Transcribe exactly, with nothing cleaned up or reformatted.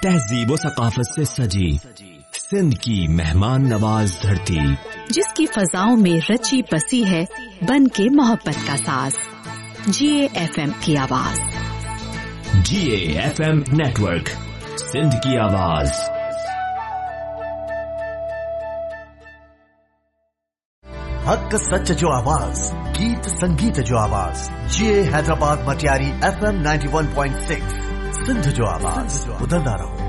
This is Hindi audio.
तहजीब व सकाफत से सजी सिंध की मेहमान नवाज धरती, जिसकी फजाओं में रची बसी है बन के मोहब्बत का साज। जीए एफएम की आवाज। जीए एफएम नेटवर्क, सिंध की आवाज। हक सच जो आवाज, गीत संगीत जो आवाज। जीए Hyderabad Matiari FM ninety one point six, Sindh जो आवाज। उधर ना रहो।